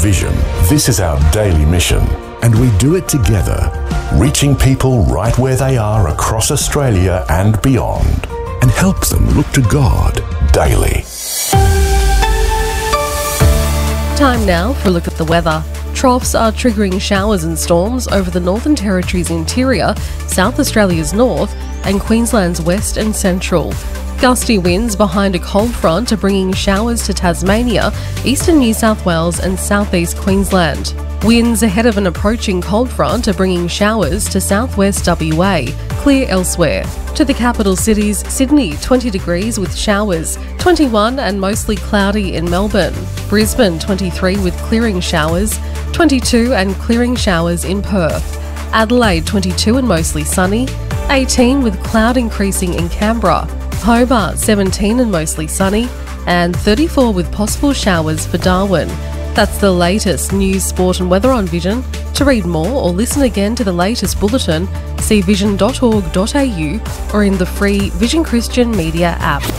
Vision, this is our daily mission, and we do it together, reaching people right where they are across Australia and beyond, and help them look to God daily. Time now for a look at the weather. Troughs are triggering showers and storms over the Northern Territory's interior, South Australia's north, and Queensland's west and central. Gusty winds behind a cold front are bringing showers to Tasmania, eastern New South Wales and southeast Queensland. Winds ahead of an approaching cold front are bringing showers to southwest WA, clear elsewhere. To the capital cities, Sydney 20 degrees with showers, 21 and mostly cloudy in Melbourne. Brisbane 23 with clearing showers, 22 and clearing showers in Perth. Adelaide 22 and mostly sunny, 18 with cloud increasing in Canberra. Hobart 17 and mostly sunny, and 34 with possible showers for Darwin. That's the latest news, sport and weather on Vision. To read more or listen again to the latest bulletin, see vision.org.au or in the free Vision Christian Media app.